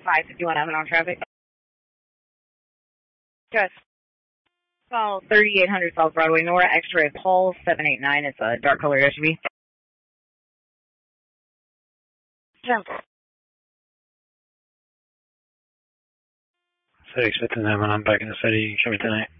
551 on traffic. Just call 3800 South Broadway North, X-ray Paul 789. It's a dark colored SUV. Jump. 659, when I'm back in the city, you can show me tonight.